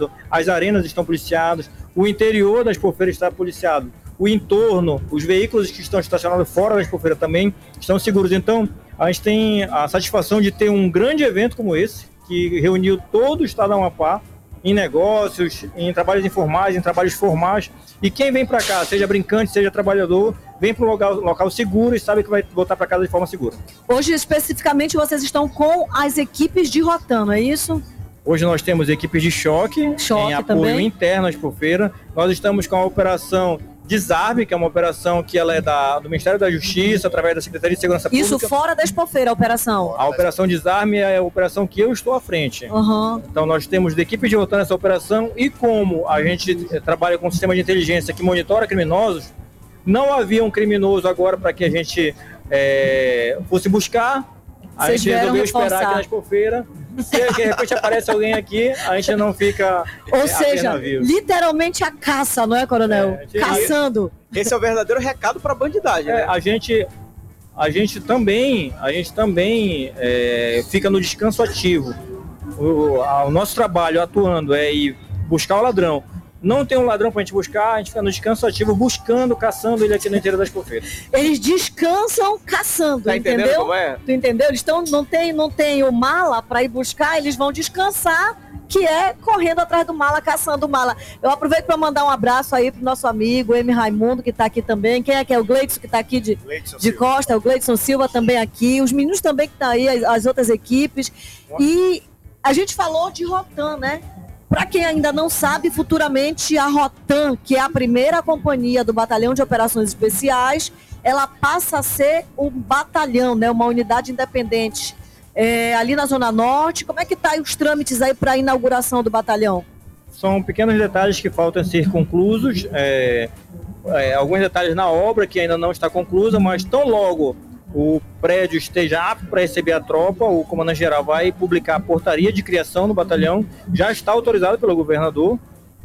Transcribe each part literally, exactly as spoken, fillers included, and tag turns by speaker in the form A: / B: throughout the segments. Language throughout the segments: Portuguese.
A: policiado, as arenas estão policiadas, o interior da Expofeira está policiado, o entorno, os veículos que estão estacionados fora da Expofeira também estão seguros. Então, a gente tem a satisfação de ter um grande evento como esse, que reuniu todo o estado do Amapá, em negócios, em trabalhos informais, em trabalhos formais. E quem vem para cá, seja brincante, seja trabalhador, vem para um local, local seguro e sabe que vai voltar para casa de forma segura.
B: Hoje, especificamente, vocês estão com as equipes de Rotan, não é isso?
A: Hoje nós temos equipes de choque,
B: choque
A: em apoio
B: também.
A: interno à Expofeira. Nós estamos com a operação Desarme, que é uma operação que ela é da, do Ministério da Justiça, através da Secretaria de Segurança Pública.
B: Isso fora da Expofeira, a operação?
A: A operação Desarme é a operação que eu estou à frente.
B: Uhum.
A: Então nós temos equipes de Rotan nessa operação e como a gente trabalha com um sistema de inteligência que monitora criminosos, não havia um criminoso agora para que a gente é, fosse buscar. A
B: Vocês
A: gente resolveu
B: reforçar.
A: esperar aqui na Expofeira. Se de repente aparece alguém aqui, a gente não fica.
B: Ou
A: é,
B: seja, literalmente a caça, não é, Coronel?
A: É,
B: Caçando.
C: Esse é o verdadeiro recado para a bandidagem,
A: é,
C: né?
A: A gente, a gente também, a gente também é, fica no descanso ativo. O, a, o nosso trabalho atuando é ir buscar o ladrão. Não tem um ladrão pra gente buscar, a gente fica no descanso ativo buscando, caçando ele aqui no interior das Expofeiras.
B: Eles descansam caçando,
C: Tá entendendo
B: entendeu?
C: como é?
B: Tu entendeu? Eles tão, não tem, não tem o mala para ir buscar, eles vão descansar, que é correndo atrás do mala, caçando o mala. Eu aproveito para mandar um abraço aí pro nosso amigo M. Raimundo, que tá aqui também. Quem é que é? O Gleidson, que tá aqui de, de Costa, o Gleidson Silva também aqui, os meninos também que estão aí, as, as outras equipes. E a gente falou de Rotan, né? Para quem ainda não sabe, futuramente a Rotan, que é a primeira companhia do Batalhão de Operações Especiais, ela passa a ser um batalhão, né, uma unidade independente. É, ali na Zona Norte, como é que tá aí os trâmites aí para a inauguração do batalhão?
A: São pequenos detalhes que faltam ser conclusos, é, é, alguns detalhes na obra que ainda não está conclusa, mas tão logo o prédio esteja apto para receber a tropa, o comandante-geral vai publicar a portaria de criação do batalhão, já está autorizado pelo governador,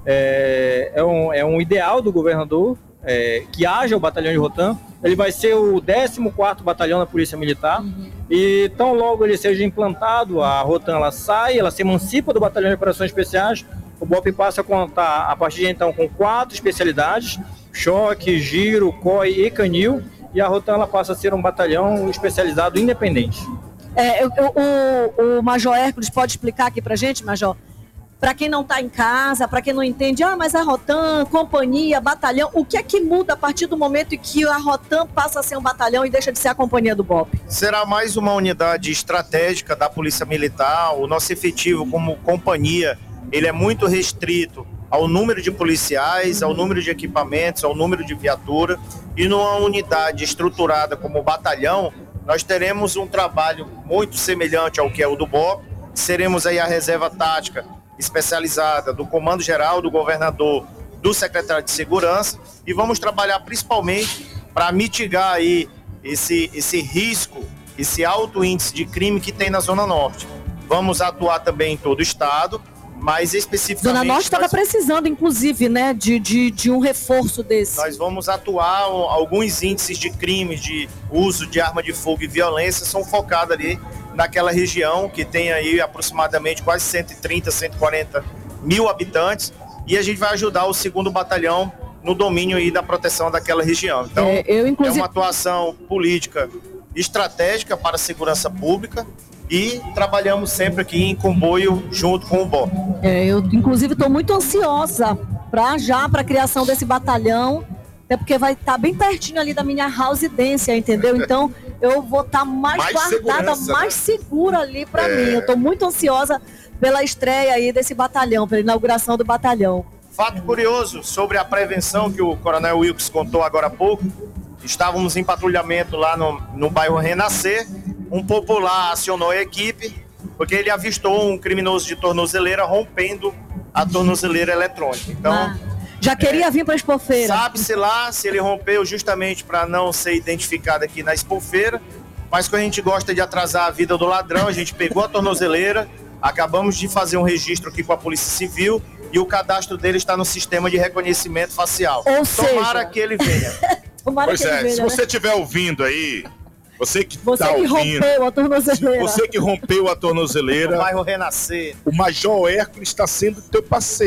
A: é, é, um, é um ideal do governador é, que haja o batalhão de Rotan. Ele vai ser o décimo quarto batalhão da Polícia Militar, uhum. E tão logo ele seja implantado, a Rotan ela sai, ela se emancipa do batalhão de Operações Especiais, o B O P passa a contar a partir de então com quatro especialidades, choque, giro, C O I e canil, e a Rotan ela passa a ser um batalhão especializado independente.
B: É, eu, eu, o, o Major Hércules pode explicar aqui pra gente, Major? Para quem não está em casa, para quem não entende, ah, mas a Rotan, companhia, batalhão, o que é que muda a partir do momento em que a Rotan passa a ser um batalhão e deixa de ser a companhia do B O P?
D: Será mais uma unidade estratégica da Polícia Militar. O nosso efetivo como companhia, ele é muito restrito ao número de policiais, ao número de equipamentos, ao número de viatura, e numa unidade estruturada como batalhão, nós teremos um trabalho muito semelhante ao que é o do B O P. Seremos aí a reserva tática especializada do Comando Geral, do Governador, do Secretário de Segurança, e vamos trabalhar principalmente para mitigar aí esse, esse risco, esse alto índice de crime que tem na Zona Norte. Vamos atuar também em todo o estado, mas especificamente...
B: Zona Norte estava
D: nós...
B: precisando, inclusive, né, de, de, de um reforço desse.
D: Nós vamos atuar, alguns índices de crimes, de uso de arma de fogo e violência são focados ali naquela região que tem aí aproximadamente quase cento e trinta, cento e quarenta mil habitantes, e a gente vai ajudar o segundo batalhão no domínio aí da proteção daquela região. Então, é, eu, inclusive... é uma atuação política estratégica para a segurança pública, e trabalhamos sempre aqui em comboio junto com o B O P.
B: É, eu, inclusive, estou muito ansiosa para já para a criação desse batalhão, até porque vai estar tá bem pertinho ali da minha residência, entendeu? Então, eu vou estar tá mais, mais guardada, mais né? segura ali para é. mim. Eu estou muito ansiosa pela estreia aí desse batalhão, pela inauguração do batalhão.
D: Fato curioso sobre a prevenção que o Coronel Wilkes contou agora há pouco. Estávamos em patrulhamento lá no, no bairro Renascer. Um popular acionou a equipe porque ele avistou um criminoso de tornozeleira rompendo a tornozeleira eletrônica. Então,
B: ah, já queria é, vir para a Expofeira.
D: Sabe-se lá se ele rompeu justamente para não ser identificado aqui na Expofeira, mas quando a gente gosta de atrasar a vida do ladrão, a gente pegou a tornozeleira, acabamos de fazer um registro aqui com a Polícia Civil e o cadastro dele está no sistema de reconhecimento facial.
B: Ou seja...
D: Tomara que ele venha.
B: Tomara
E: pois
B: que
E: é,
B: ele venha,
E: se
B: né?
E: você estiver ouvindo aí, você que
B: Você
E: tá
B: que
E: ouvindo,
B: rompeu a tornozeleira.
E: Você que rompeu a tornozeleira.
D: No bairro Renascer.
E: O Major Hércules está sendo teu parceiro.